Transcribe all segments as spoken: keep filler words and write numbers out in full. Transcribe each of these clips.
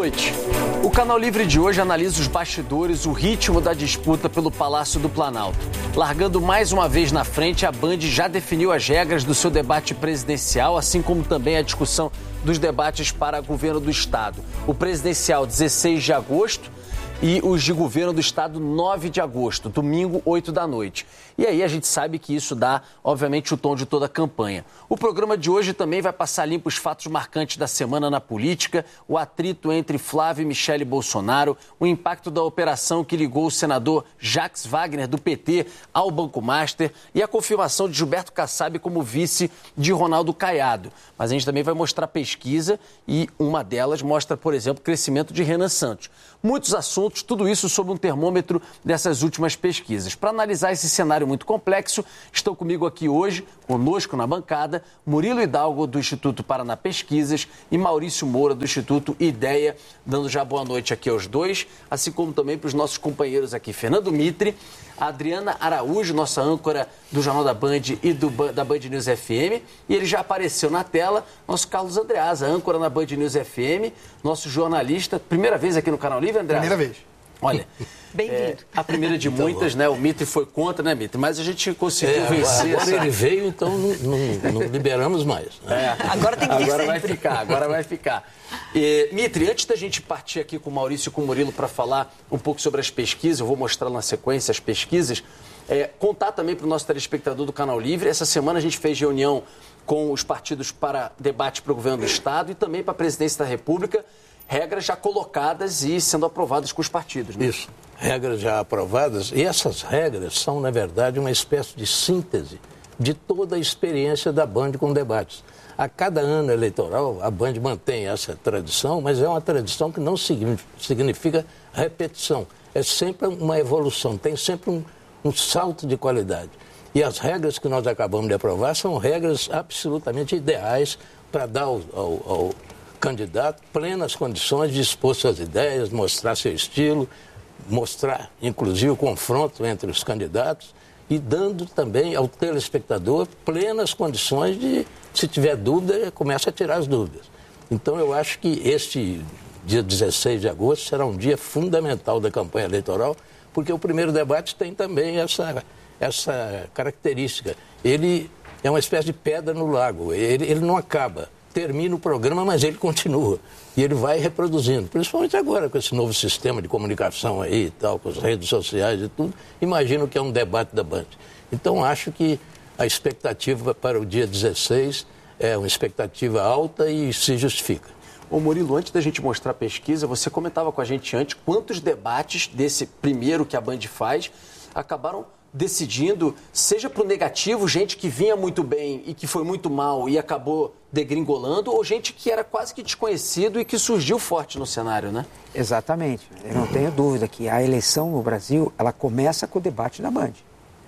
noite. O Canal Livre de hoje analisa os bastidores, o ritmo da disputa pelo Palácio do Planalto. Largando mais uma vez na frente, a Band já definiu as regras do seu debate presidencial, assim como também a discussão dos debates para governo do Estado. O presidencial, dezesseis de agosto, e os de governo do Estado, nove de agosto, domingo, oito da noite. E aí a gente sabe que isso dá, obviamente, o tom de toda a campanha. O programa de hoje também vai passar limpo os fatos marcantes da semana na política, o atrito entre Flávio e Michele Bolsonaro, o impacto da operação que ligou o senador Jacques Wagner, do P T, ao Banco Master e a confirmação de Gilberto Kassab como vice de Ronaldo Caiado. Mas a gente também vai mostrar pesquisa e uma delas mostra, por exemplo, o crescimento de Renan Santos. Muitos assuntos, tudo isso sob um termômetro dessas últimas pesquisas. Para analisar esse cenário muito complexo, estão comigo aqui hoje, conosco na bancada, Murilo Hidalgo, do Instituto Paraná Pesquisas, e Maurício Moura, do Instituto Ideia, dando já boa noite aqui aos dois, assim como também para os nossos companheiros aqui, Fernando Mitre, a Adriana Araújo, nossa âncora do Jornal da Band e do, da Band News F M, e ele já apareceu na tela, nosso Carlos Andreasa, âncora na Band News F M, nosso jornalista, primeira vez aqui no Canal Livre, Andreasa? Primeira vez. Olha, bem-vindo. É, a primeira de então, muitas, né? O Mitre foi contra, né, Mitre? Mas a gente conseguiu é, vencer. Agora essa... ele veio, então não, não, não liberamos mais. Né? É. Agora tem que vir Agora sempre. vai ficar, agora vai ficar. E, Mitre, antes da gente partir aqui com o Maurício e com o Murilo para falar um pouco sobre as pesquisas, eu vou mostrar na sequência as pesquisas, é, contar também para o nosso telespectador do Canal Livre. Essa semana a gente fez reunião com os partidos para debate para o governo do Estado e também para a presidência da República, regras já colocadas e sendo aprovadas com os partidos. Né? Isso, regras já aprovadas. E essas regras são, na verdade, uma espécie de síntese de toda a experiência da Band com debates. A cada ano eleitoral, a Band mantém essa tradição, mas é uma tradição que não significa repetição. É sempre uma evolução, tem sempre um, um salto de qualidade. E as regras que nós acabamos de aprovar são regras absolutamente ideais para dar ao, ao, ao candidato plenas condições de expor suas ideias, mostrar seu estilo, mostrar, inclusive, o confronto entre os candidatos e dando também ao telespectador plenas condições de, se tiver dúvida, comece a tirar as dúvidas. Então, eu acho que este dia dezesseis de agosto será um dia fundamental da campanha eleitoral, porque o primeiro debate tem também essa, essa característica. Ele é uma espécie de pedra no lago, ele, ele não acaba. Termina o programa, mas ele continua. E ele vai reproduzindo. Principalmente agora, com esse novo sistema de comunicação aí e tal, com as redes sociais e tudo. Imagino que é um debate da Band. Então, acho que a expectativa para o dia dezesseis é uma expectativa alta e se justifica. Ô Murilo, antes da gente mostrar a pesquisa, você comentava com a gente antes quantos debates desse primeiro que a Band faz acabaram decidindo, seja para o negativo, gente que vinha muito bem e que foi muito mal e acabou degringolando, ou gente que era quase que desconhecido e que surgiu forte no cenário, né? Exatamente. Eu não tenho dúvida que a eleição no Brasil, ela começa com o debate da Band.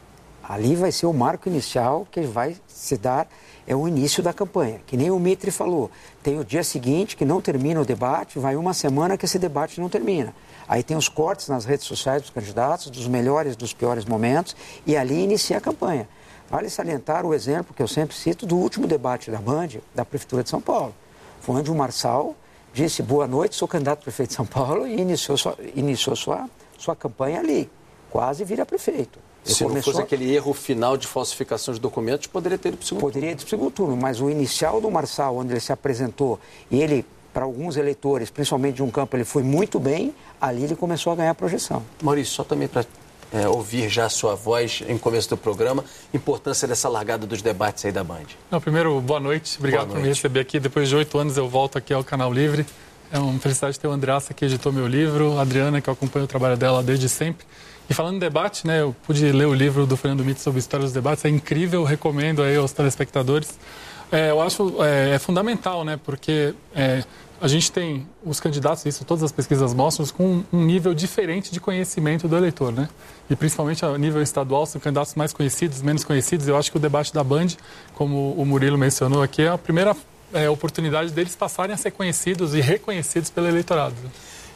Ali vai ser o marco inicial que vai se dar, é o início da campanha. Que nem o Mitre falou, tem o dia seguinte que não termina o debate, vai uma semana que esse debate não termina. Aí tem os cortes nas redes sociais dos candidatos, dos melhores, dos piores momentos, e ali inicia a campanha. Vale salientar o exemplo que eu sempre cito do último debate da Band, da Prefeitura de São Paulo. Foi onde o Marçal disse, boa noite, sou candidato a prefeito de São Paulo, e iniciou sua, iniciou sua, sua campanha ali. Quase vira prefeito. Ele Se começou... não fosse aquele erro final de falsificação de documentos, poderia ter ido para o segundo turno. Poderia ir para o segundo turno, mas o inicial do Marçal, onde ele se apresentou, e ele, para alguns eleitores, principalmente de um campo, ele foi muito bem, ali ele começou a ganhar projeção. Maurício, só também para é, ouvir já a sua voz em começo do programa, importância dessa largada dos debates aí da Band. Não, primeiro, boa noite, obrigado boa noite. por me receber aqui. Depois de oito anos eu volto aqui ao Canal Livre. É uma felicidade ter o Andreasa que editou meu livro, a Adriana, que eu acompanho o trabalho dela desde sempre. E falando em debate, né, eu pude ler o livro do Fernando Mitre sobre a história dos debates, é incrível, recomendo aí aos telespectadores. É, eu acho é, é fundamental, né, porque é, a gente tem os candidatos, isso todas as pesquisas mostram, com um nível diferente de conhecimento do eleitor, né? E principalmente a nível estadual, são candidatos mais conhecidos, menos conhecidos. Eu acho que o debate da Band, como o Murilo mencionou aqui, é a primeira é, oportunidade deles passarem a ser conhecidos e reconhecidos pelo eleitorado.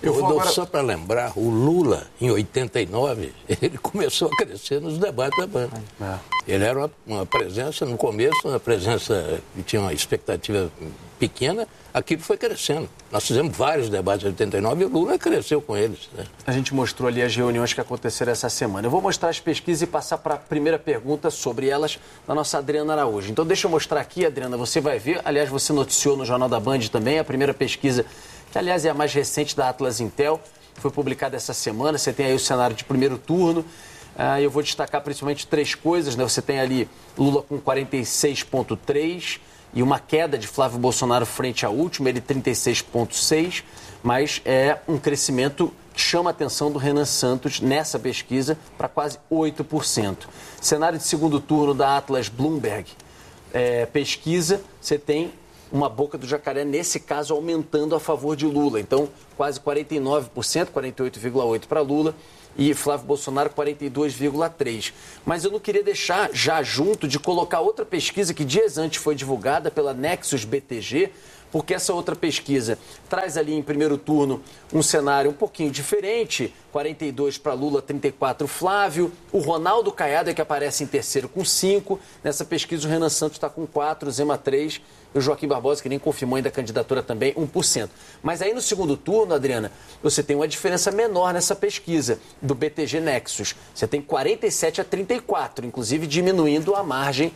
Eu vou agora... Só para lembrar, o Lula, em oitenta e nove, ele começou a crescer nos debates da Band. É. Ele era uma, uma presença, no começo, uma presença que tinha uma expectativa pequena, aquilo foi crescendo. Nós fizemos vários debates em oitenta e nove e o Lula cresceu com eles. Né? A gente mostrou ali as reuniões que aconteceram essa semana. Eu vou mostrar as pesquisas e passar para a primeira pergunta sobre elas da nossa Adriana Araújo. Então deixa eu mostrar aqui, Adriana, você vai ver. Aliás, você noticiou no Jornal da Band também a primeira pesquisa, que aliás é a mais recente da Atlas Intel, foi publicada essa semana. Você tem aí o cenário de primeiro turno. Ah, eu vou destacar principalmente três coisas, né? Você tem ali Lula com quarenta e seis vírgula três e uma queda de Flávio Bolsonaro frente à última, ele trinta e seis vírgula seis, mas é um crescimento que chama a atenção do Renan Santos nessa pesquisa para quase oito por cento. Cenário de segundo turno da Atlas Bloomberg, é, pesquisa, você tem uma boca do jacaré, nesse caso, aumentando a favor de Lula. Então, quase quarenta e nove por cento, quarenta e oito vírgula oito por cento para Lula e Flávio Bolsonaro quarenta e dois vírgula três por cento. Mas eu não queria deixar já junto de colocar outra pesquisa que dias antes foi divulgada pela Nexus B T G, porque essa outra pesquisa traz ali em primeiro turno um cenário um pouquinho diferente, quarenta e dois para Lula, trinta e quatro Flávio, o Ronaldo Caiado é que aparece em terceiro com cinco, nessa pesquisa o Renan Santos está com quatro, Zema três, e o Joaquim Barbosa, que nem confirmou ainda a candidatura também, um por cento. Mas aí no segundo turno, Adriana, você tem uma diferença menor nessa pesquisa do B T G Nexus, você tem quarenta e sete a trinta e quatro, inclusive diminuindo a margem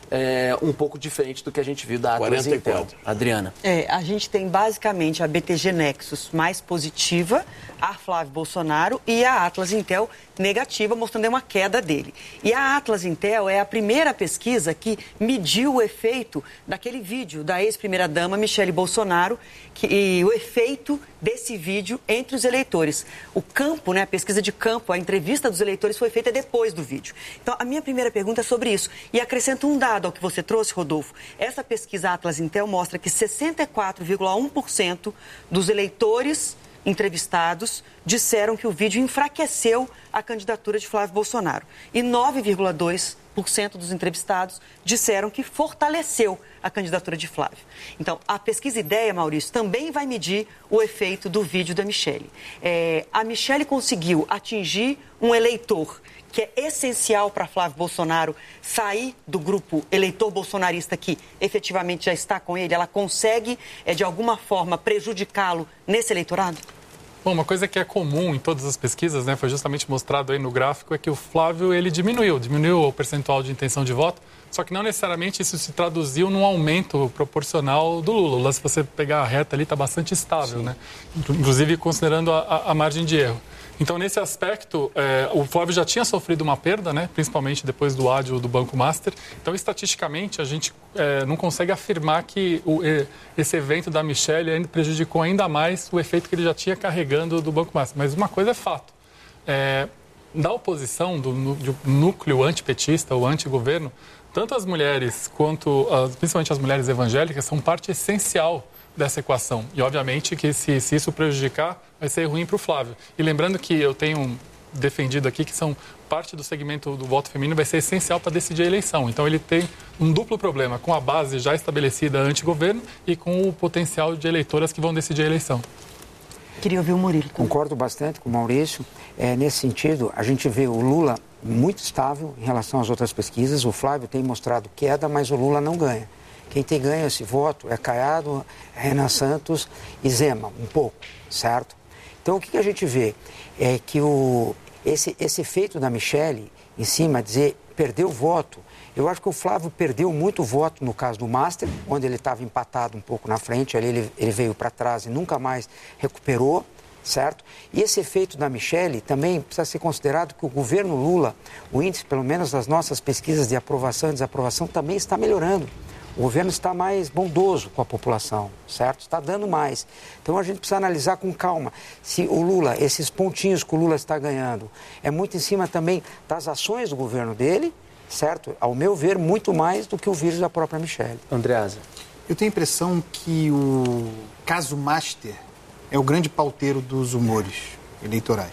É, um pouco diferente do que a gente viu da Atlas Intel. Adriana. É, a gente tem basicamente a B T G Nexus mais positiva, a Flávio Bolsonaro, e a Atlas Intel negativa, mostrando uma queda dele. E a Atlas Intel é a primeira pesquisa que mediu o efeito daquele vídeo da ex-primeira-dama Michele Bolsonaro, que, e o efeito desse vídeo entre os eleitores. O campo, né, a pesquisa de campo, a entrevista dos eleitores foi feita depois do vídeo. Então, a minha primeira pergunta é sobre isso. E acrescento um dado ao que você trouxe, Rodolfo. Essa pesquisa Atlas Intel mostra que sessenta e quatro vírgula um por cento dos eleitores entrevistados disseram que o vídeo enfraqueceu a candidatura de Flávio Bolsonaro. E nove vírgula dois por cento dos entrevistados disseram que fortaleceu a candidatura de Flávio. Então, a pesquisa Ideia, Maurício, também vai medir o efeito do vídeo da Michele. É, a Michele conseguiu atingir um eleitor que é essencial para Flávio Bolsonaro sair do grupo eleitor bolsonarista que efetivamente já está com ele. Ela consegue, é, de alguma forma, prejudicá-lo nesse eleitorado? Bom, uma coisa que é comum em todas as pesquisas, né, foi justamente mostrado aí no gráfico, é que o Flávio, ele diminuiu, diminuiu o percentual de intenção de voto, só que não necessariamente isso se traduziu num aumento proporcional do Lula. O Lula, se você pegar a reta ali, está bastante estável, né? Inclusive considerando a, a margem de erro. Então, nesse aspecto, é, o Flávio já tinha sofrido uma perda, né, principalmente depois do ádio do Banco Master. Então, estatisticamente, a gente é, não consegue afirmar que o, esse evento da Michele ainda prejudicou ainda mais o efeito que ele já tinha carregando do Banco Master. Mas uma coisa é fato. É, da oposição, do, do núcleo antipetista ou antigoverno, tanto as mulheres quanto, as, principalmente as mulheres evangélicas, são parte essencial dessa equação. E, obviamente, que se, se isso prejudicar, vai ser ruim para o Flávio. E lembrando que eu tenho defendido aqui que são parte do segmento do voto feminino vai ser essencial para decidir a eleição. Então, ele tem um duplo problema, com a base já estabelecida anti-governo e com o potencial de eleitoras que vão decidir a eleição. Queria ouvir o Murilo. Concordo bastante com o Maurício. É, nesse sentido, a gente vê o Lula muito estável em relação às outras pesquisas. O Flávio tem mostrado queda, mas o Lula não ganha. Quem tem ganho esse voto é Caiado, Renan Santos e Zema, um pouco, certo? Então, o que, que a gente vê é que o, esse, esse efeito da Michele, em cima, dizer, perdeu voto. Eu acho que o Flávio perdeu muito voto no caso do Master, onde ele estava empatado um pouco na frente, ali ele, ele veio para trás e nunca mais recuperou, certo? E esse efeito da Michele também precisa ser considerado que o governo Lula, o índice, pelo menos das nossas pesquisas de aprovação e desaprovação, também está melhorando. O governo está mais bondoso com a população, certo? Está dando mais. Então, a gente precisa analisar com calma se o Lula, esses pontinhos que o Lula está ganhando, é muito em cima também das ações do governo dele, certo? Ao meu ver, muito mais do que o vírus da própria Michele. Andreasa. Eu tenho a impressão que o caso Master é o grande pauteiro dos humores eleitorais.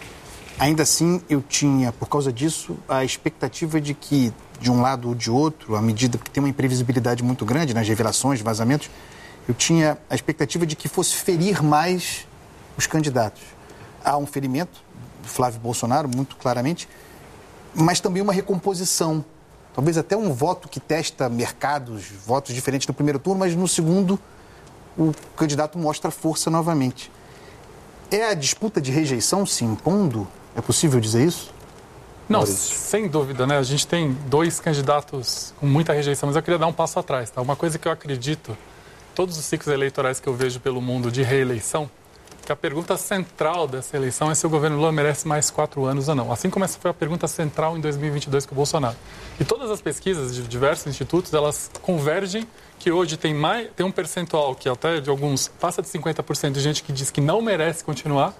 Ainda assim, eu tinha, por causa disso, a expectativa de que, de um lado ou de outro, à medida que tem uma imprevisibilidade muito grande nas revelações, vazamentos, eu tinha a expectativa de que fosse ferir mais os candidatos. Há um ferimento do Flávio Bolsonaro, muito claramente, mas também uma recomposição. Talvez até um voto que testa mercados, votos diferentes no primeiro turno, mas no segundo o candidato mostra força novamente. É a disputa de rejeição se impondo? É possível dizer isso? Não, Maurício. Sem dúvida, né? A gente tem dois candidatos com muita rejeição, mas eu queria dar um passo atrás, tá? Uma coisa que eu acredito, todos os ciclos eleitorais que eu vejo pelo mundo de reeleição, que a pergunta central dessa eleição é se o governo Lula merece mais quatro anos ou não. Assim como essa foi a pergunta central em dois mil e vinte e dois com o Bolsonaro. E todas as pesquisas de diversos institutos, elas convergem que hoje tem, mais, tem um percentual que até de alguns passa de cinquenta por cento de gente que diz que não merece continuar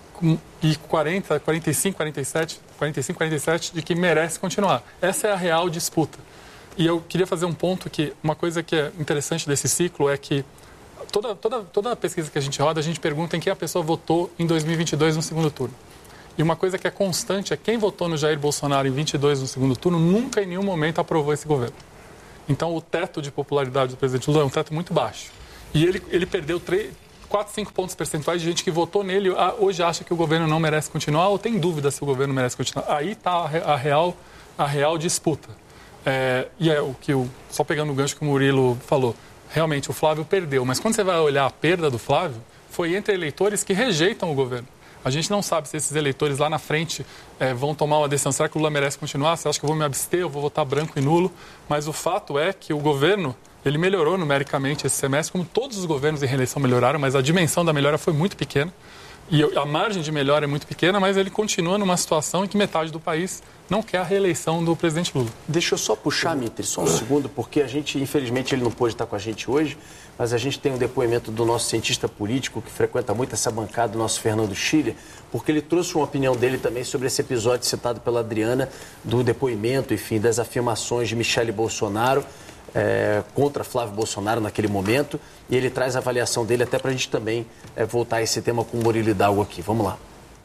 e quarenta, quarenta e cinco, quarenta e sete, quarenta e cinco, quarenta e sete de que merece continuar. Essa é a real disputa. E eu queria fazer um ponto que, uma coisa que é interessante desse ciclo é que Toda, toda, toda a pesquisa que a gente roda, a gente pergunta em quem a pessoa votou em dois mil e vinte e dois no segundo turno. E uma coisa que é constante é quem votou no Jair Bolsonaro em vinte e dois no segundo turno nunca em nenhum momento aprovou esse governo. Então o teto de popularidade do presidente Lula é um teto muito baixo. E ele, ele perdeu quatro, cinco pontos percentuais de gente que votou nele hoje acha que o governo não merece continuar ou tem dúvida se o governo merece continuar. Aí está a, a, real, a real disputa. É, e é o que, o, só pegando o gancho que o Murilo falou, realmente, o Flávio perdeu. Mas quando você vai olhar a perda do Flávio, foi entre eleitores que rejeitam o governo. A gente não sabe se esses eleitores lá na frente é, vão tomar uma decisão. Será que o Lula merece continuar? Você acha que eu vou me abster? Eu vou votar branco e nulo? Mas o fato é que o governo, ele melhorou numericamente esse semestre, como todos os governos em reeleição melhoraram, mas a dimensão da melhora foi muito pequena. E a margem de melhora é muito pequena, mas ele continua numa situação em que metade do país não quer a reeleição do presidente Lula. Deixa eu só puxar, Mitre, só um segundo, porque a gente, infelizmente, ele não pôde estar com a gente hoje, mas a gente tem um depoimento do nosso cientista político, que frequenta muito essa bancada, o nosso Fernando Schiller, porque ele trouxe uma opinião dele também sobre esse episódio citado pela Adriana, do depoimento, enfim, das afirmações de Michele Bolsonaro é, contra Flávio Bolsonaro naquele momento, e ele traz a avaliação dele até para a gente também é, voltar a esse tema com o Murilo Hidalgo aqui. Vamos lá.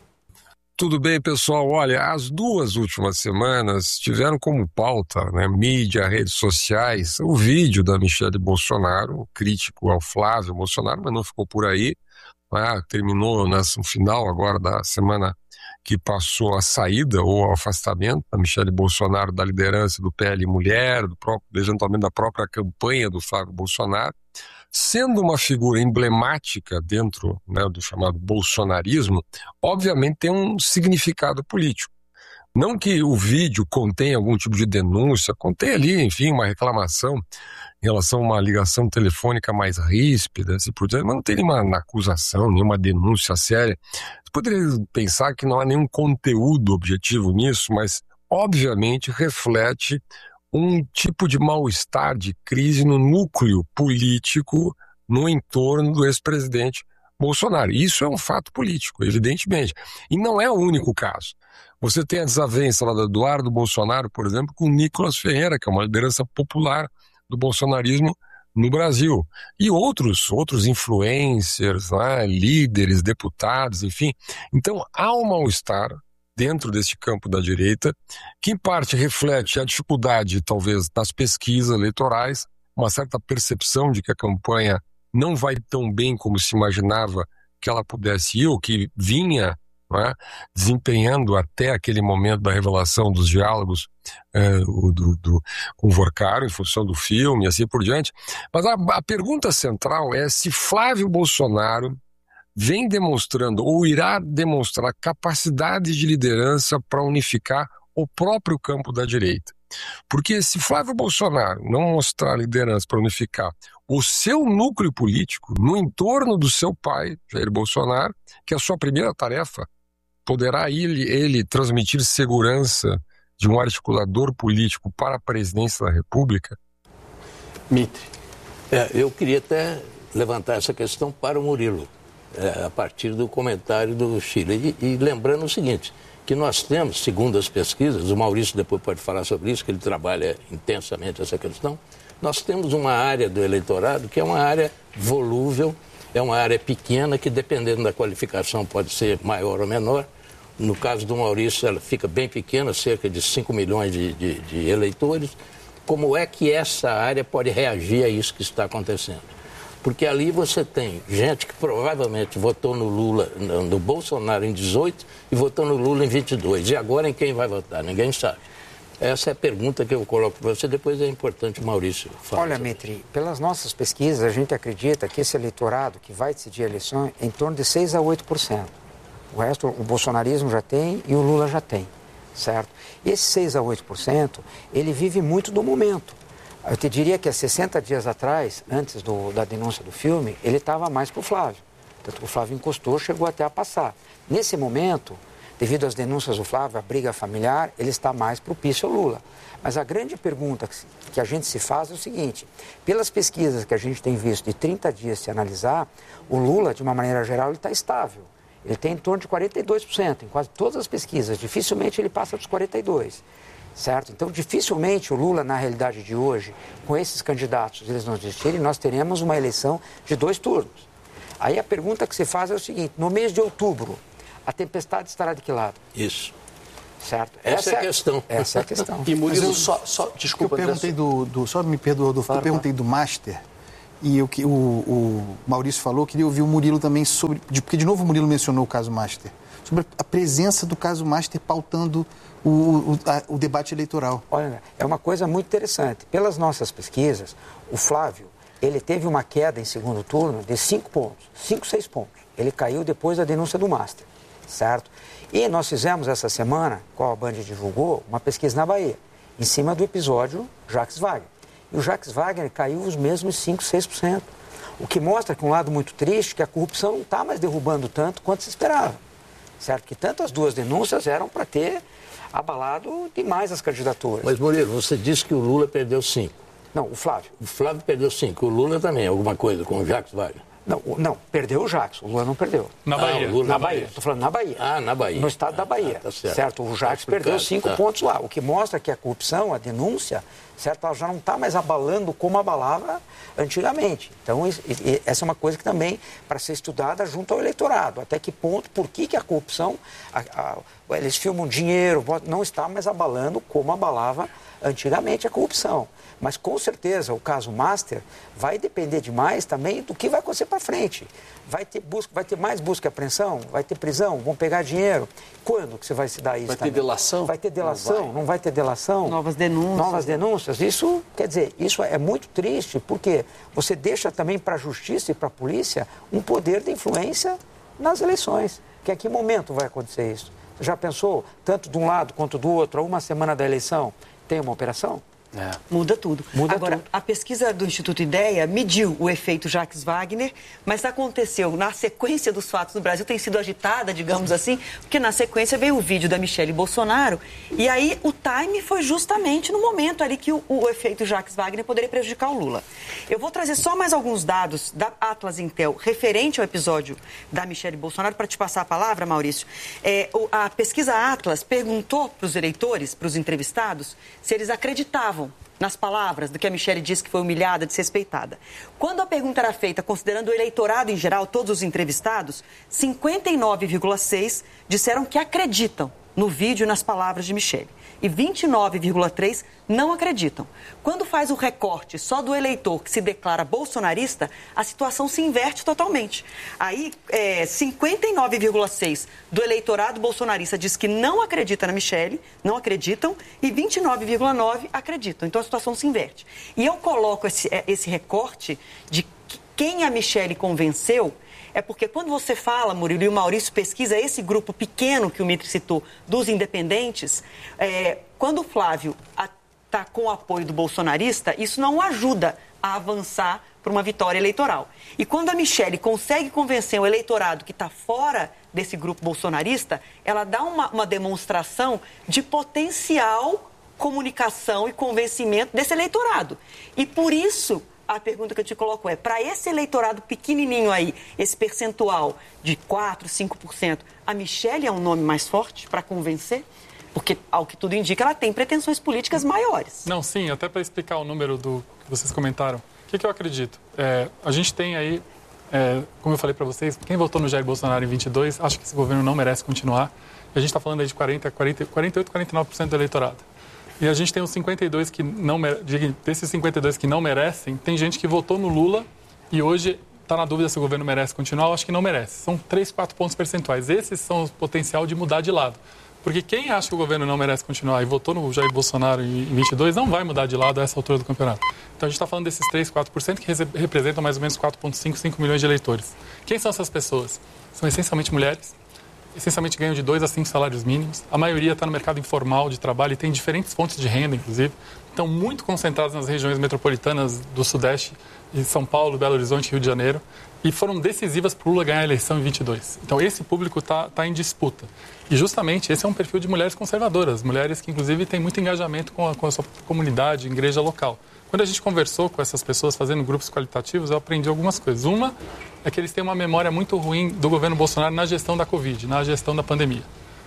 Tudo bem, pessoal? Olha, as duas últimas semanas tiveram como pauta, né, mídia, redes sociais, o vídeo da Michele Bolsonaro, crítico ao Flávio Bolsonaro, mas não ficou por aí, né, terminou no final agora da semana que passou a saída ou o afastamento da Michele Bolsonaro da liderança do P L Mulher, do próprio, eventualmente da própria campanha do Flávio Bolsonaro, sendo uma figura emblemática dentro, né, do chamado bolsonarismo, obviamente tem um significado político. Não que o vídeo contenha algum tipo de denúncia, contém ali, enfim, uma reclamação em relação a uma ligação telefônica mais ríspida, assim por diante, mas não tem nenhuma acusação, nenhuma denúncia séria. Você poderia pensar que não há nenhum conteúdo objetivo nisso, mas obviamente reflete um tipo de mal-estar, de crise no núcleo político no entorno do ex-presidente Bolsonaro. Isso é um fato político, evidentemente. E não é o único caso. Você tem a desavença lá do Eduardo Bolsonaro, por exemplo, com Nicolas Ferreira, que é uma liderança popular do bolsonarismo no Brasil. E outros, outros influencers, né, líderes, deputados, enfim. Então, há um mal-estar dentro desse campo da direita, que em parte reflete a dificuldade, talvez, das pesquisas eleitorais, uma certa percepção de que a campanha não vai tão bem como se imaginava que ela pudesse ir, ou que vinha, não é, desempenhando até aquele momento da revelação dos diálogos é, do, do, com o Vorcaro, em função do filme e assim por diante. Mas a, a pergunta central é se Flávio Bolsonaro vem demonstrando ou irá demonstrar capacidade de liderança para unificar o próprio campo da direita. Porque se Flávio Bolsonaro não mostrar liderança para unificar o seu núcleo político no entorno do seu pai, Jair Bolsonaro, que é a sua primeira tarefa, poderá ele, ele transmitir segurança de um articulador político para a presidência da República? Mitre, é, eu queria até levantar essa questão para o Murilo. É, a partir do comentário do Chile. E, e lembrando o seguinte, que nós temos, segundo as pesquisas, o Maurício depois pode falar sobre isso, que ele trabalha intensamente essa questão, nós temos uma área do eleitorado que é uma área volúvel, é uma área pequena que, dependendo da qualificação, pode ser maior ou menor. No caso do Maurício, ela fica bem pequena, cerca de cinco milhões de, de, de eleitores. Como é que essa área pode reagir a isso que está acontecendo? Porque ali você tem gente que provavelmente votou no Lula, no, no Bolsonaro em dezoito e votou no Lula em vinte e dois. E agora em quem vai votar? Ninguém sabe. Essa é a pergunta que eu coloco para você, depois é importante o Maurício falar. Olha, Mitri, pelas nossas pesquisas, a gente acredita que esse eleitorado que vai decidir a eleição é em torno de seis a oito por cento. O resto, o bolsonarismo já tem e o Lula já tem, certo? E esse seis a oito por cento, ele vive muito do momento. Eu te diria que há sessenta dias atrás, antes do, da denúncia do filme, ele estava mais para o Flávio. Tanto que o Flávio encostou, chegou até a passar. Nesse momento, devido às denúncias do Flávio, a briga familiar, ele está mais propício ao Lula. Mas a grande pergunta que a gente se faz é o seguinte: pelas pesquisas que a gente tem visto de trinta dias se analisar, o Lula, de uma maneira geral, ele está estável. Ele tem em torno de quarenta e dois por cento em quase todas as pesquisas. Dificilmente ele passa dos quarenta e dois por cento. Certo? Então, dificilmente o Lula, na realidade de hoje, com esses candidatos, eles não desistirem, nós teremos uma eleição de dois turnos. Aí a pergunta que se faz é o seguinte: no mês de outubro, a tempestade estará de que lado? Isso. Certo? Essa, essa é a questão. Essa é a questão. E Murilo, eu, só, só, desculpa, eu perguntei do, do, só me perdoa, do, claro, eu perguntei claro. do Master, e o que o, o Maurício falou, queria ouvir o Murilo também sobre, porque de novo o Murilo mencionou o caso Master, sobre a presença do caso Master pautando o, o, a, o debate eleitoral. Olha, é uma coisa muito interessante. Pelas nossas pesquisas, o Flávio, ele teve uma queda em segundo turno de cinco pontos, cinco, seis pontos. Ele caiu depois da denúncia do Master, certo? E nós fizemos essa semana, qual a Band divulgou, uma pesquisa na Bahia, em cima do episódio Jacques Wagner. E o Jacques Wagner caiu os mesmos cinco, seis por cento. O que mostra que um lado muito triste, que a corrupção não está mais derrubando tanto quanto se esperava. Certo? Que tanto as duas denúncias eram para ter abalado demais as candidaturas. Mas, Murilo, você disse que o Lula perdeu cinco. Não, o Flávio. O Flávio perdeu cinco. O Lula também, alguma coisa com o Jacques Wagner. Não, não, perdeu o Jacques, o Lula não perdeu. Na Bahia. Ah, Lula, na Bahia, estou falando na Bahia. Ah, na Bahia. No estado ah, da Bahia, ah, tá certo. certo? O Jacques tá perdeu cinco tá. pontos lá, o que mostra que a corrupção, a denúncia, certo? Ela já não está mais abalando como abalava antigamente. Então, essa é uma coisa que também, para ser estudada junto ao eleitorado. Até que ponto, por que, que a corrupção, a, a, eles filmam dinheiro, não está mais abalando como abalava antigamente a corrupção. Mas, com certeza, o caso Master vai depender demais também do que vai acontecer para frente. Vai ter, busca, vai ter mais busca e apreensão? Vai ter prisão? Vão pegar dinheiro? Quando que você vai se dar isso Vai também? ter delação? Vai ter delação? Não vai, não vai ter delação? Novas denúncias. Novas denúncias. Isso, quer dizer, isso é muito triste, porque você deixa também para a justiça e para a polícia um poder de influência nas eleições. Que a que momento vai acontecer isso? Você já pensou, tanto de um lado quanto do outro, a uma semana da eleição, tem uma operação? É. Muda tudo. Muda Agora, tudo. a pesquisa do Instituto Ideia mediu o efeito Jacques Wagner, mas aconteceu na sequência dos fatos no Brasil, tem sido agitada, digamos assim, porque na sequência veio o vídeo da Michelle Bolsonaro, e aí o time foi justamente no momento ali que o, o efeito Jacques Wagner poderia prejudicar o Lula. Eu vou trazer só mais alguns dados da Atlas Intel referente ao episódio da Michelle Bolsonaro, para te passar a palavra, Maurício. É, a pesquisa Atlas perguntou para os eleitores, para os entrevistados, se eles acreditavam nas palavras do que a Michelle disse que foi humilhada, desrespeitada. Quando a pergunta era feita, considerando o eleitorado em geral, todos os entrevistados, cinquenta e nove vírgula seis por cento disseram que acreditam no vídeo e nas palavras de Michelle. E vinte e nove vírgula três por cento não acreditam. Quando faz o recorte só do eleitor que se declara bolsonarista, a situação se inverte totalmente. Aí, é, cinquenta e nove vírgula seis por cento do eleitorado bolsonarista diz que não acredita na Michelle, não acreditam, e vinte e nove vírgula nove por cento acreditam. Então, a situação se inverte. E eu coloco esse, esse recorte de quem a Michelle convenceu. É porque quando você fala, Murilo, e o Maurício pesquisa esse grupo pequeno que o Mitri citou, dos independentes, é, quando o Flávio está com o apoio do bolsonarista, isso não o ajuda a avançar para uma vitória eleitoral. E quando a Michelle consegue convencer o eleitorado que está fora desse grupo bolsonarista, ela dá uma, uma demonstração de potencial comunicação e convencimento desse eleitorado. E por isso, a pergunta que eu te coloco é, para esse eleitorado pequenininho aí, esse percentual de quatro, cinco por cento, a Michelle é um nome mais forte para convencer? Porque, ao que tudo indica, ela tem pretensões políticas maiores. Não, sim, até para explicar o número do que vocês comentaram. O que, que eu acredito? É, a gente tem aí, é, como eu falei para vocês, quem votou no Jair Bolsonaro em vinte e dois, acha que esse governo não merece continuar. E a gente está falando aí de quarenta, quarenta, quarenta e oito, quarenta e nove por cento do eleitorado. E a gente tem os cinquenta e dois que não desses cinquenta e dois que não merecem, tem gente que votou no Lula E hoje está na dúvida se o governo merece continuar, eu acho que não merece. São três, quatro pontos percentuais. Esses são o potencial de mudar de lado. Porque quem acha que o governo não merece continuar e votou no Jair Bolsonaro em vinte e dois não vai mudar de lado a essa altura do campeonato. Então a gente está falando desses três, quatro por cento que representam mais ou menos quatro vírgula cinco, cinco milhões de eleitores. Quem são essas pessoas? São essencialmente mulheres, essencialmente ganham de dois a cinco salários mínimos. A maioria está no mercado informal de trabalho e tem diferentes fontes de renda, inclusive. Estão muito concentrados nas regiões metropolitanas do Sudeste, de São Paulo, Belo Horizonte, Rio de Janeiro. E foram decisivas para o Lula ganhar a eleição em vinte e dois. Então, esse público está tá em disputa. E, justamente, esse é um perfil de mulheres conservadoras, mulheres que, inclusive, têm muito engajamento com a, com a sua comunidade, igreja local. Quando a gente conversou com essas pessoas fazendo grupos qualitativos, eu aprendi algumas coisas. Uma é que eles têm uma memória muito ruim do governo Bolsonaro na gestão da Covid, na gestão da pandemia.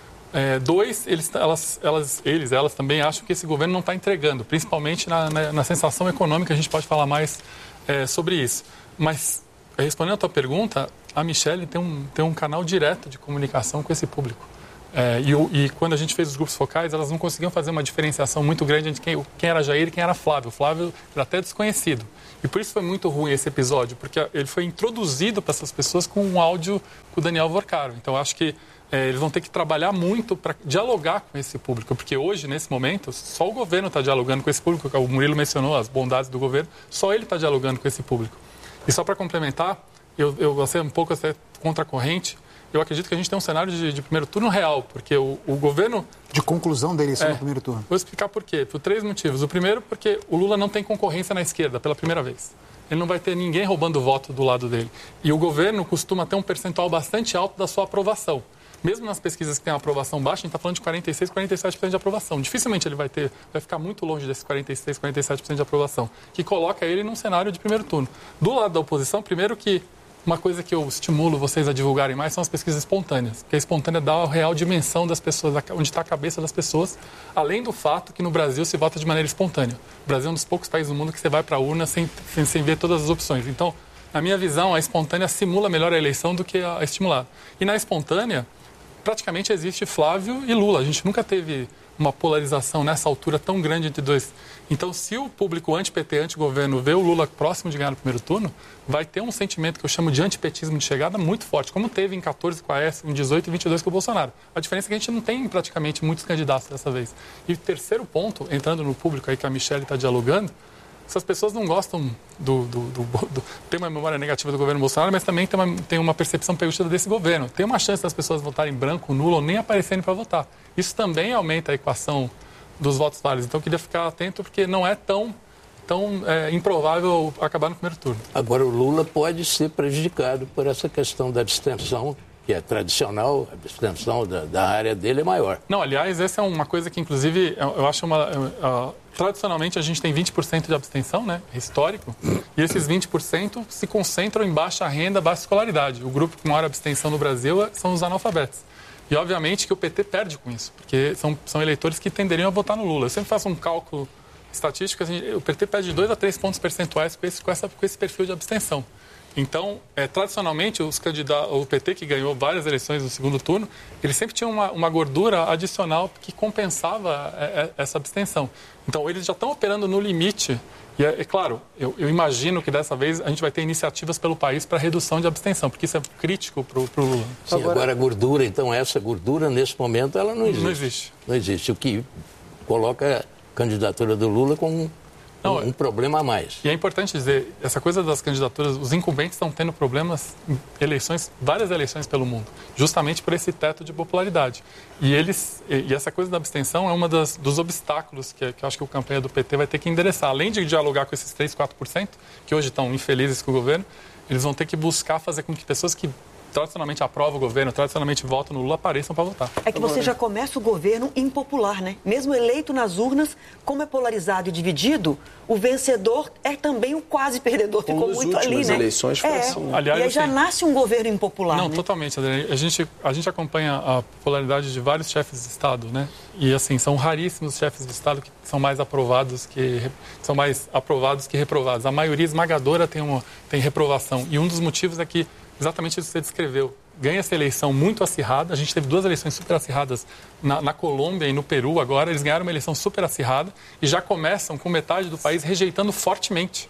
É, dois, eles, elas, elas, eles, elas também acham que esse governo não está entregando, principalmente na, na, na sensação econômica, a gente pode falar mais é, sobre isso. Mas, respondendo a tua pergunta, a Michelle tem um, tem um canal direto de comunicação com esse público. É, e, e quando a gente fez os grupos focais, elas não conseguiam fazer uma diferenciação muito grande entre quem, quem era Jair e quem era Flávio. O Flávio era até desconhecido. E por isso foi muito ruim esse episódio, porque ele foi introduzido para essas pessoas com um áudio com o Daniel Vorcaro. Então, eu acho que é, eles vão ter que trabalhar muito para dialogar com esse público, porque hoje, nesse momento, só o governo está dialogando com esse público. O Murilo mencionou as bondades do governo, só ele está dialogando com esse público. E só para complementar, eu, eu gostei um pouco até contra a corrente. Eu acredito que a gente tem um cenário de, de primeiro turno real, porque o, o governo... De conclusão dele é, no primeiro turno. Vou explicar por quê. Por três motivos. O primeiro, porque o Lula não tem concorrência na esquerda pela primeira vez. Ele não vai ter ninguém roubando voto do lado dele. E o governo costuma ter um percentual bastante alto da sua aprovação. Mesmo nas pesquisas que têm aprovação baixa, a gente está falando de quarenta e seis, quarenta e sete por cento de aprovação. Dificilmente ele vai ter, vai ficar muito longe desses quarenta e seis, quarenta e sete por cento de aprovação, que coloca ele num cenário de primeiro turno. Do lado da oposição, primeiro que uma coisa que eu estimulo vocês a divulgarem mais são as pesquisas espontâneas, porque a espontânea dá a real dimensão das pessoas, onde está a cabeça das pessoas, além do fato que no Brasil se vota de maneira espontânea. O Brasil é um dos poucos países do mundo que você vai para a urna sem, sem, sem ver todas as opções. Então, na minha visão, a espontânea simula melhor a eleição do que a estimulada. E na espontânea, praticamente existe Flávio e Lula. A gente nunca teve uma polarização nessa altura tão grande entre dois. Então, se o público anti-P T, anti-governo, vê o Lula próximo de ganhar no primeiro turno, vai ter um sentimento que eu chamo de antipetismo de chegada muito forte, como teve em quatorze com a Aécio, em dezoito e vinte e dois com o Bolsonaro. A diferença é que a gente não tem praticamente muitos candidatos dessa vez. E o terceiro ponto, entrando no público aí que a Michelle está dialogando, essas pessoas não gostam do, do, do, do... Tem uma memória negativa do governo Bolsonaro, mas também tem uma, tem uma percepção pegostida desse governo. Tem uma chance das pessoas votarem branco, nulo ou nem aparecerem para votar. Isso também aumenta a equação dos votos válidos. Então, eu queria ficar atento, porque não é tão, tão é, improvável acabar no primeiro turno. Agora, o Lula pode ser prejudicado por essa questão da abstenção, que é tradicional, a abstenção da, da área dele é maior. Não, aliás, essa é uma coisa que, inclusive, eu, eu acho uma... Uh, tradicionalmente, a gente tem vinte por cento de abstenção, né, histórico, e esses vinte por cento se concentram em baixa renda, baixa escolaridade. O grupo com maior abstenção no Brasil são os analfabetos. E, obviamente, que o P T perde com isso, porque são, são eleitores que tenderiam a votar no Lula. Eu sempre faço um cálculo estatístico, assim, o P T perde dois a três pontos percentuais com esse, com, essa, com esse perfil de abstenção. Então, é, tradicionalmente, os candidatos, o P T, que ganhou várias eleições no segundo turno, ele sempre tinha uma, uma gordura adicional que compensava é, essa abstenção. Então, eles já estão operando no limite. E, é, é claro, eu, eu imagino que dessa vez a gente vai ter iniciativas pelo país para redução de abstenção, porque isso é crítico para o Lula. Sim, agora, agora a gordura, então, essa gordura, nesse momento, ela não existe. Não existe. Não existe. O que coloca a candidatura do Lula com Não, um problema a mais. E é importante dizer, essa coisa das candidaturas, os incumbentes estão tendo problemas em eleições, várias eleições pelo mundo, justamente por esse teto de popularidade. E eles, e essa coisa da abstenção é uma das, dos obstáculos que, que eu acho que a campanha do P T vai ter que endereçar. Além de dialogar com esses três, quatro por cento, que hoje estão infelizes com o governo, eles vão ter que buscar fazer com que pessoas que tradicionalmente aprova o governo, tradicionalmente votam no Lula, apareçam para votar. É que você já começa o governo impopular, né? Mesmo eleito nas urnas, como é polarizado e dividido, o vencedor é também o quase perdedor. Ficou Como muito nas ali, né? eleições foi é. assim, né? Aliás, e aí assim, já nasce um governo impopular, Não, né? totalmente, Adriana. A gente, a gente acompanha a popularidade de vários chefes de Estado, né? E, assim, são raríssimos os chefes de Estado que são mais aprovados que, são mais aprovados que reprovados. A maioria esmagadora tem, uma, tem reprovação. E um dos motivos é que, exatamente isso que você descreveu, ganha essa eleição muito acirrada. A gente teve duas eleições super acirradas na, na Colômbia e no Peru agora. Eles ganharam uma eleição super acirrada e já começam com metade do país rejeitando fortemente.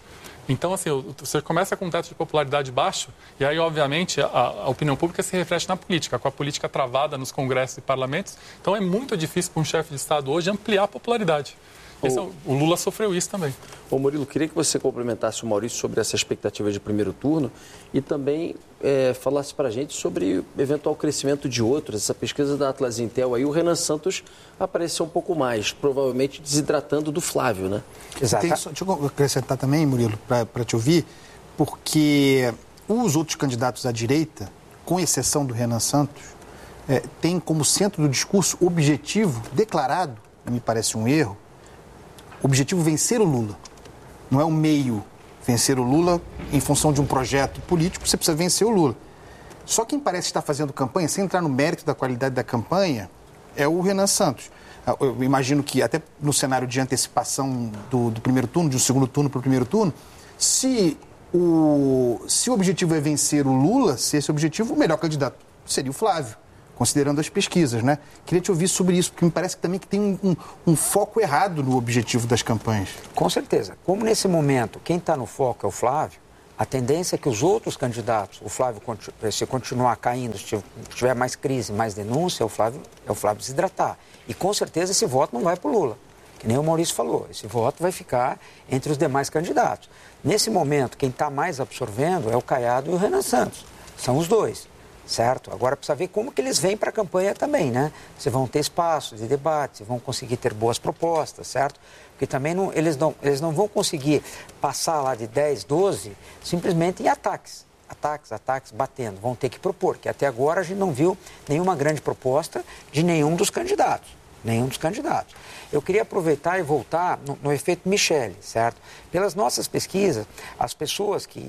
Então, assim, você começa com um teto de popularidade baixo e aí, obviamente, a, a opinião pública se reflete na política, com a política travada nos congressos e parlamentos. Então, é muito difícil para um chefe de Estado hoje ampliar a popularidade. Esse é o, o Lula sofreu isso também. Ô Murilo, queria que você complementasse o Maurício sobre essa expectativa de primeiro turno e também é, falasse para a gente sobre o eventual crescimento de outros. Essa pesquisa da Atlas Intel aí, o Renan Santos apareceu um pouco mais, provavelmente desidratando do Flávio, né? Exato. Tem, só, deixa eu acrescentar também, Murilo, para te ouvir, porque os outros candidatos à direita, com exceção do Renan Santos, é, têm como centro do discurso objetivo declarado, me parece um erro, o objetivo vencer o Lula. Não é um meio vencer o Lula em função de um projeto político, você precisa vencer o Lula. Só quem parece estar fazendo campanha, sem entrar no mérito da qualidade da campanha, é o Renan Santos. Eu imagino que até no cenário de antecipação do, do primeiro turno, de um segundo turno para o primeiro turno, se o, se o objetivo é vencer o Lula, se esse é o objetivo, o melhor candidato seria o Flávio, considerando as pesquisas, né? Queria te ouvir sobre isso, porque me parece que também que tem um, um, um foco errado no objetivo das campanhas. Com certeza. Como nesse momento quem está no foco é o Flávio, a tendência é que os outros candidatos, o Flávio, se continuar caindo, se tiver mais crise, mais denúncia, o Flávio, é o Flávio desidratar. E com certeza esse voto não vai para o Lula, que nem o Maurício falou. Esse voto vai ficar entre os demais candidatos. Nesse momento, quem está mais absorvendo é o Caiado e o Renan Santos. São os dois. Certo? Agora precisa ver como que eles vêm para a campanha também, né? Se vão ter espaços de debate, se vão conseguir ter boas propostas, certo? Porque também não, eles, não, eles não vão conseguir passar lá de dez, doze simplesmente em ataques. Ataques, ataques, batendo. Vão ter que propor, que até agora a gente não viu nenhuma grande proposta de nenhum dos candidatos. Nenhum dos candidatos. Eu queria aproveitar e voltar no, no efeito Michele, certo? Pelas nossas pesquisas, as pessoas que...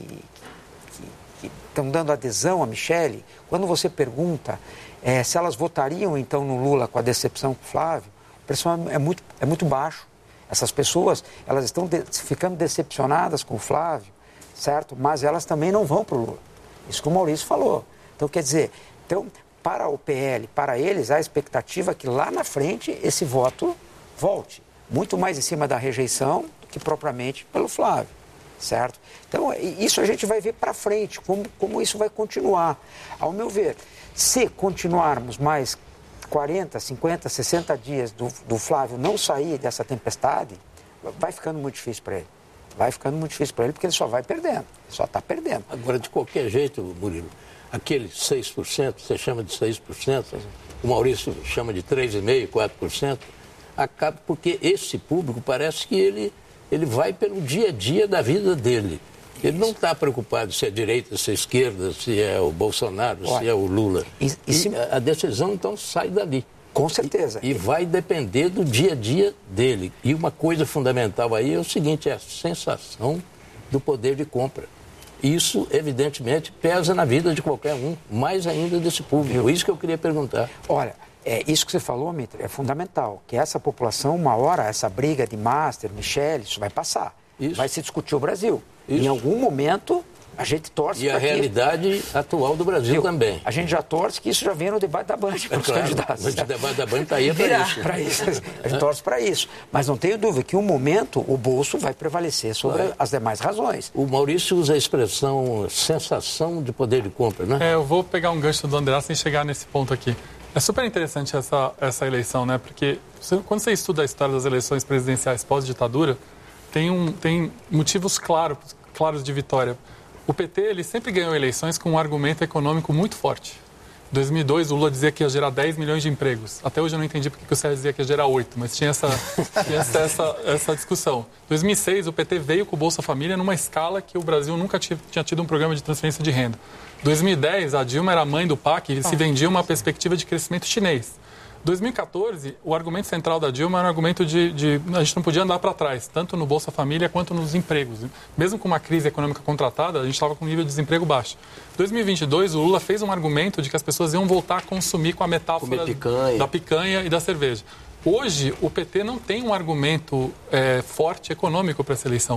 que estão dando adesão a Michele, quando você pergunta é, se elas votariam então no Lula com a decepção com o Flávio, o percentual é muito, é muito baixo. Essas pessoas, elas estão de, ficando decepcionadas com o Flávio, certo? Mas elas também não vão para o Lula. Isso que o Maurício falou. Então, quer dizer, então, para o P L, para eles, há a expectativa que lá na frente esse voto volte. Muito mais em cima da rejeição do que propriamente pelo Flávio. Certo? Então, isso a gente vai ver para frente, como, como isso vai continuar. Ao meu ver, se continuarmos mais quarenta, cinquenta, sessenta dias do, do Flávio não sair dessa tempestade, vai ficando muito difícil para ele. Vai ficando muito difícil para ele, porque ele só vai perdendo, ele só está perdendo. Agora, de qualquer jeito, Murilo, aquele seis por cento, você chama de seis por cento, o Maurício chama de três vírgula cinco por cento, quatro por cento, acaba porque esse público parece que ele... ele vai pelo dia a dia da vida dele. Ele não está preocupado se é direita, se é esquerda, se é o Bolsonaro, Olha, se é o Lula. E, e, e se... a decisão, então, sai dali. Com certeza. E, e vai depender do dia a dia dele. E uma coisa fundamental aí é o seguinte, é a sensação do poder de compra. Isso, evidentemente, pesa na vida de qualquer um, mais ainda desse público. É isso que eu queria perguntar. Olha... É, isso que você falou, Mitre, é fundamental, que essa população, uma hora, essa briga de Master, Michele, isso vai passar. Isso. Vai se discutir o Brasil. Isso. Em algum momento, a gente torce para que... E a realidade que... atual do Brasil eu, também. A gente já torce que isso já venha no debate da Band para os claro, candidatos. Mas o debate da Band está aí para isso. Pra isso. A gente torce para isso. Mas não tenho dúvida que, um momento, o bolso vai prevalecer sobre claro. as demais razões. O Maurício usa a expressão sensação de poder de compra, né? É, eu vou pegar um gancho do André sem chegar nesse ponto aqui. É super interessante essa, essa eleição, né? Porque você, quando você estuda a história das eleições presidenciais pós-ditadura, tem, um, tem motivos claros, claros de vitória. O P T ele sempre ganhou eleições com um argumento econômico muito forte. Em dois mil e dois, o Lula dizia que ia gerar dez milhões de empregos. Até hoje eu não entendi porque o Sérgio dizia que ia gerar oito, mas tinha essa, tinha essa, essa, essa discussão. Em dois mil e seis, o P T veio com o Bolsa Família numa escala que o Brasil nunca tinha, tinha tido um programa de transferência de renda. Em dois mil e dez, a Dilma era a mãe do P A C e se vendia uma perspectiva de crescimento chinês. Em dois mil e quatorze, o argumento central da Dilma era um argumento de, de a gente não podia andar para trás, tanto no Bolsa Família quanto nos empregos. Mesmo com uma crise econômica contratada, a gente estava com um nível de desemprego baixo. Em dois mil e vinte e dois, o Lula fez um argumento de que as pessoas iam voltar a consumir com a metáfora picanha. da picanha e da cerveja. Hoje, o P T não tem um argumento é, forte econômico para essa eleição.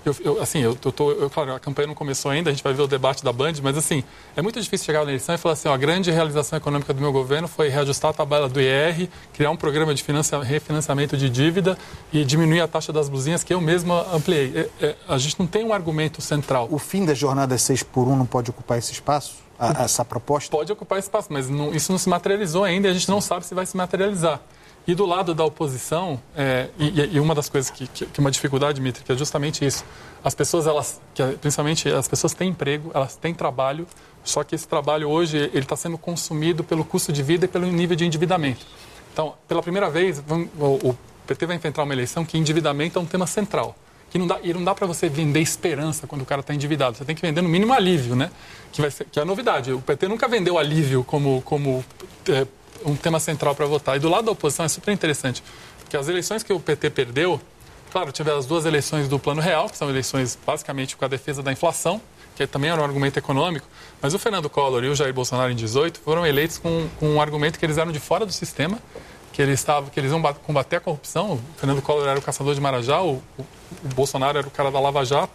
Eu, eu, assim, eu, eu tô, eu, claro, a campanha não começou ainda, a gente vai ver o debate da Band, mas assim, é muito difícil chegar na eleição e falar assim, ó, a grande realização econômica do meu governo foi reajustar a tabela do I R, criar um programa de financia, refinanciamento de dívida e diminuir a taxa das blusinhas que eu mesmo ampliei. É, é, a gente não tem um argumento central. O fim da jornada seis por um não pode ocupar esse espaço? A, essa proposta? Pode ocupar esse espaço, mas não, isso não se materializou ainda e a gente não sabe se vai se materializar. E do lado da oposição, é, e, e uma das coisas que, que, que é uma dificuldade, Dmitry, que é justamente isso. As pessoas, elas, que, principalmente as pessoas têm emprego, elas têm trabalho, só que esse trabalho hoje ele está sendo consumido pelo custo de vida e pelo nível de endividamento. Então, pela primeira vez, vamos, o, o P T vai enfrentar uma eleição que endividamento é um tema central. Que não dá, e não dá para você vender esperança quando o cara está endividado. Você tem que vender no mínimo alívio, né? Que, vai ser, que é a novidade. O P T nunca vendeu alívio como... como é, um tema central para votar. E do lado da oposição é super interessante, porque as eleições que o P T perdeu, claro, tiveram as duas eleições do Plano Real, que são eleições basicamente com a defesa da inflação, que também era um argumento econômico, mas o Fernando Collor e o Jair Bolsonaro em dezoito foram eleitos com, com um argumento que eles eram de fora do sistema, que eles, estavam, que eles iam combater a corrupção. O Fernando Collor era o caçador de Marajá, o, o, o Bolsonaro era o cara da Lava Jato.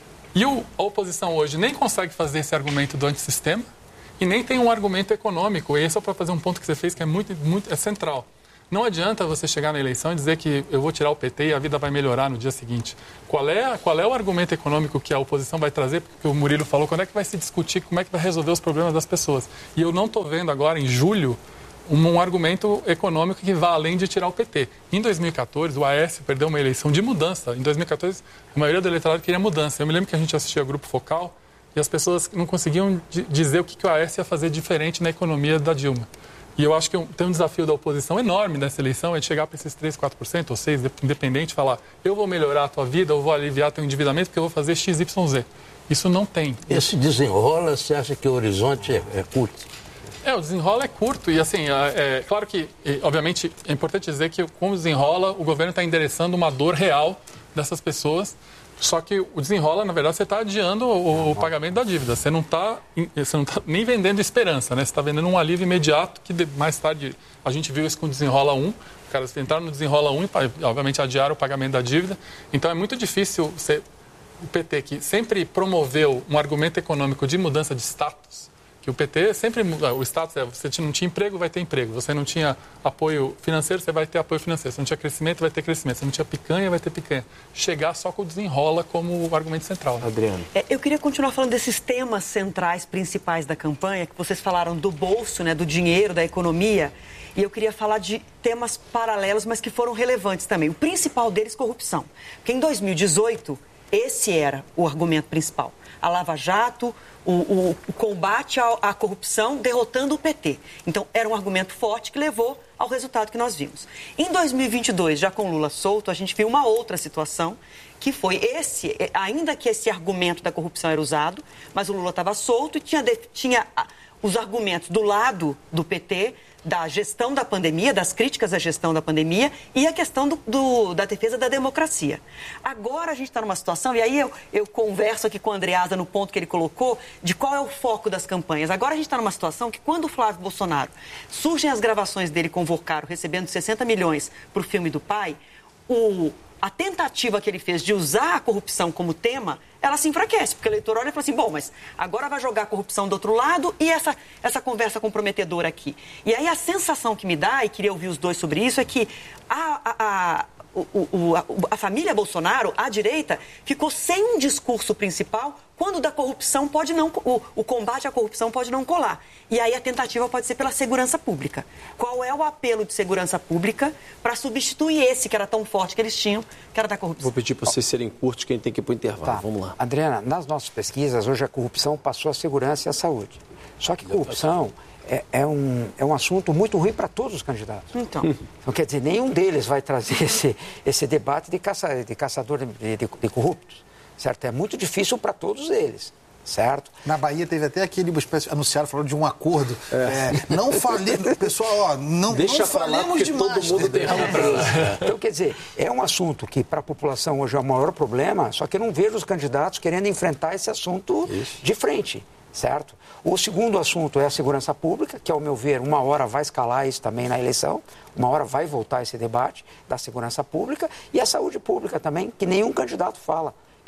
E o, a oposição hoje nem consegue fazer esse argumento do antissistema, e nem tem um argumento econômico. E esse é para fazer um ponto que você fez que é muito, muito é central. Não adianta você chegar na eleição e dizer que eu vou tirar o P T e a vida vai melhorar no dia seguinte. Qual é, qual é o argumento econômico que a oposição vai trazer? Porque o Murilo falou, quando é que vai se discutir, como é que vai resolver os problemas das pessoas? E eu não estou vendo agora, em julho, um, um argumento econômico que vá além de tirar o P T. Em dois mil e quatorze, o Aécio perdeu uma eleição de mudança. Em dois mil e quatorze, a maioria do eleitorado queria mudança. Eu me lembro que a gente assistia ao Grupo Focal, e as pessoas não conseguiam dizer o que o Aécio ia fazer diferente na economia da Dilma. E eu acho que tem um desafio da oposição enorme nessa eleição, é de chegar para esses três, quatro por cento ou seis por cento, independente, e falar, eu vou melhorar a tua vida, eu vou aliviar teu endividamento, porque eu vou fazer X Y Z. Isso não tem. Esse desenrola, você acha que o horizonte é, é curto? É, o desenrola é curto e, assim, é, é claro que, e, obviamente, é importante dizer que, como desenrola, o governo está endereçando uma dor real dessas pessoas. Só que o desenrola, na verdade, você está adiando o, o pagamento da dívida. Você não está você não tá nem vendendo esperança, né? Você está vendendo um alívio imediato que de, mais tarde a gente viu isso com o Desenrola um. Os caras entraram no Desenrola um e, obviamente, adiaram o pagamento da dívida. Então, é muito difícil você, o P T, que sempre promoveu um argumento econômico de mudança de status, que o P T sempre, o status é, você não tinha emprego, vai ter emprego. Você não tinha apoio financeiro, você vai ter apoio financeiro. Você não tinha crescimento, vai ter crescimento. Você não tinha picanha, vai ter picanha. Chegar só com o desenrola como o argumento central. Né? Adriano. É, eu queria continuar falando desses temas centrais, principais da campanha, que vocês falaram do bolso, né, do dinheiro, da economia. E eu queria falar de temas paralelos, mas que foram relevantes também. O principal deles, corrupção. Porque em dois mil e dezoito, esse era o argumento principal. A Lava Jato, o, o, o combate à, à corrupção, derrotando o P T. Então, era um argumento forte que levou ao resultado que nós vimos. Em dois mil e vinte e dois, já com Lula solto, a gente viu uma outra situação, que foi esse, ainda que esse argumento da corrupção era usado, mas o Lula estava solto e tinha, tinha os argumentos do lado do P T, da gestão da pandemia, das críticas à gestão da pandemia e a questão do, do, da defesa da democracia. Agora a gente está numa situação, e aí eu, eu converso aqui com o Andreasa no ponto que ele colocou, de qual é o foco das campanhas. Agora a gente está numa situação que quando o Flávio Bolsonaro, surgem as gravações dele com o Vocaro, recebendo sessenta milhões para o filme do pai, o... a tentativa que ele fez de usar a corrupção como tema, ela se enfraquece, porque o eleitor olha e fala assim, bom, mas agora vai jogar a corrupção do outro lado e essa, essa conversa comprometedora aqui. E aí a sensação que me dá, e queria ouvir os dois sobre isso, é que a, a, a, o, o, a, a família Bolsonaro, a direita, ficou sem um discurso principal quando da corrupção pode não, o, o combate à corrupção pode não colar. E aí a tentativa pode ser pela segurança pública. Qual é o apelo de segurança pública para substituir esse que era tão forte que eles tinham, que era da corrupção? Vou pedir para vocês serem curtos, que a gente tem que ir para o intervalo. Tá. Vamos lá. Adriana, nas nossas pesquisas, hoje a corrupção passou a segurança e a saúde. Só que corrupção é, é, um, é um assunto muito ruim para todos os candidatos. Então. Então, quer dizer, nenhum deles vai trazer esse, esse debate de, caça, de caçador de, de, de corruptos. Certo? É muito difícil para todos eles, certo? Na Bahia teve até aquele anunciado, falando de um acordo. É. É, não falemos, pessoal, ó, não, Deixa não falemos de todo mundo tem razão. Então, quer dizer, é um assunto que para a população hoje é o maior problema, só que eu não vejo os candidatos querendo enfrentar esse assunto Isso. de frente, certo? O segundo assunto é a segurança pública, que, ao meu ver, uma hora vai escalar isso também na eleição, uma hora vai voltar esse debate da segurança pública, e a saúde pública também, que nenhum candidato fala.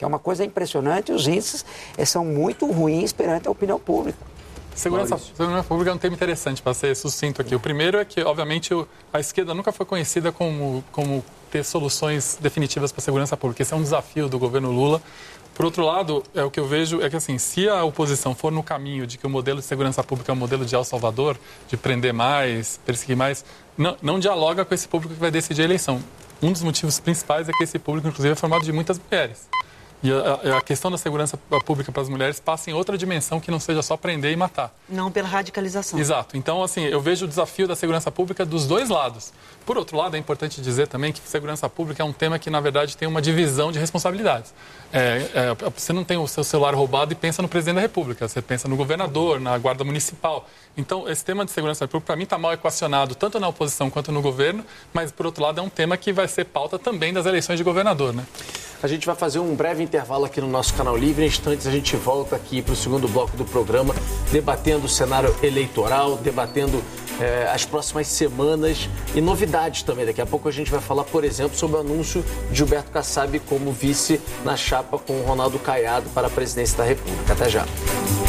que é uma coisa impressionante, os índices eh, são muito ruins perante a opinião pública. Segurança, segurança pública é um tema interessante para ser sucinto aqui. O primeiro é que, obviamente, o, a esquerda nunca foi conhecida como, como ter soluções definitivas para a segurança pública. Esse é um desafio do governo Lula. Por outro lado, é o que eu vejo é que, assim, se a oposição for no caminho de que o modelo de segurança pública é um modelo de El Salvador, de prender mais, perseguir mais, não, não dialoga com esse público que vai decidir a eleição. Um dos motivos principais é que esse público, inclusive, é formado de muitas mulheres. E a, a questão da segurança pública para as mulheres passa em outra dimensão que não seja só prender e matar. Não pela radicalização. Exato. Então, assim, eu vejo o desafio da segurança pública dos dois lados. Por outro lado, é importante dizer também que segurança pública é um tema que, na verdade, tem uma divisão de responsabilidades. É, é, você não tem o seu celular roubado e pensa no presidente da República. Você pensa no governador, na guarda municipal. Então, esse tema de segurança pública, para mim, está mal equacionado, tanto na oposição quanto no governo, mas, por outro lado, é um tema que vai ser pauta também das eleições de governador, né? A gente vai fazer um breve intervalo aqui no nosso Canal Livre. Em instantes, a gente volta aqui para o segundo bloco do programa, debatendo o cenário eleitoral, debatendo eh, as próximas semanas e novidades também. Daqui a pouco a gente vai falar, por exemplo, sobre o anúncio de Gilberto Kassab como vice na chapa com o Ronaldo Caiado para a presidência da República. Até já.